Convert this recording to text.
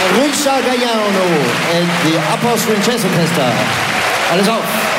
Richard Galliano and the Upper String Jazz Orchestra. Alles auf!